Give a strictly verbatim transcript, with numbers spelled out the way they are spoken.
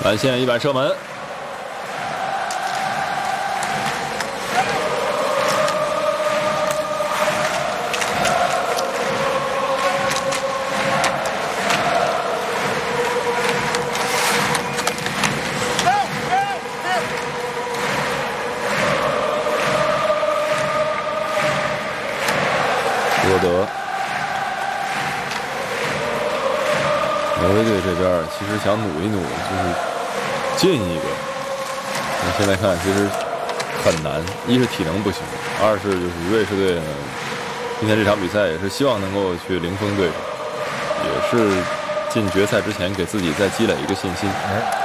蓝线一板射门。 罗德，挪威队这边其实想努一努，就是进一个。那现在看，其实很难，一是体能不行，二是就是瑞士队呢，今天这场比赛也是希望能够去零封对手，也是进决赛之前给自己再积累一个信心。 哎。